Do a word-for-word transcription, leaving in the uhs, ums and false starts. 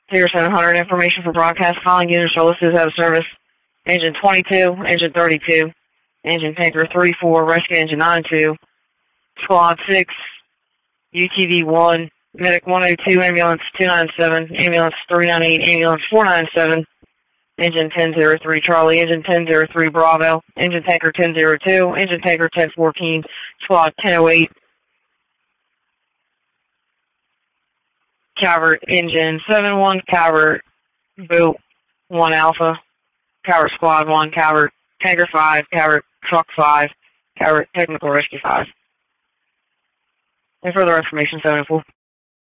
Tier seven hundred, information for broadcast. Calling units are listed out of service. Engine twenty-two, engine thirty-two, engine tanker three four, rescue engine nine two, squad six, U T V one, medic one oh two, ambulance two nine seven, ambulance three nine eight, ambulance four nine seven, engine ten oh three, Charlie, engine ten oh three, Bravo, engine tanker ten oh two, engine tanker ten fourteen, squad ten oh eight, Calvert, engine seven one, Calvert, boot one Alpha, Calvert squad one, Calvert tanker five, Calvert truck five, Calvert technical rescue five. And further information, seven four.